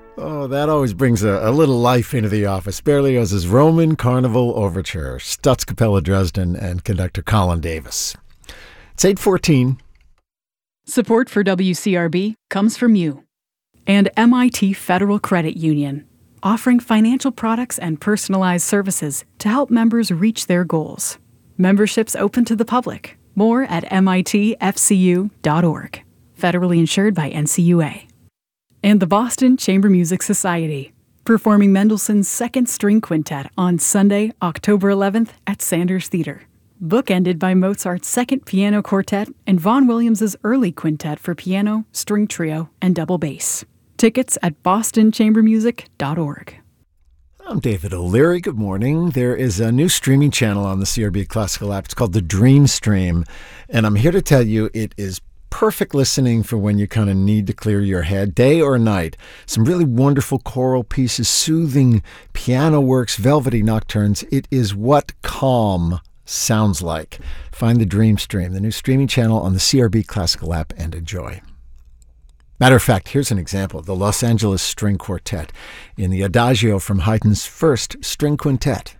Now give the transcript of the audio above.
Oh, that always brings a little life into the office. Berlioz's Roman Carnival Overture, Staatskapelle Dresden, and conductor Colin Davis. It's 8:14. Support for WCRB comes from you and MIT Federal Credit Union, offering financial products and personalized services to help members reach their goals. Memberships open to the public. More at mitfcu.org. Federally insured by NCUA. And the Boston Chamber Music Society, performing Mendelssohn's Second String Quintet on Sunday, October 11th at Sanders Theater. Bookended by Mozart's Second Piano Quartet and Vaughan Williams' Early Quintet for piano, string trio, and double bass. Tickets at bostonchambermusic.org. I'm David O'Leary. Good morning. There is a new streaming channel on the CRB Classical app. It's called the Dream Stream, and I'm here to tell you it is perfect listening for when you kind of need to clear your head, day or night. Some really wonderful choral pieces, soothing piano works, velvety nocturnes. It is what calm sounds like. Find the Dream Stream, the new streaming channel on the CRB Classical app, and enjoy. Matter of fact, here's an example of the Los Angeles String Quartet in the Adagio from Haydn's First String Quintet.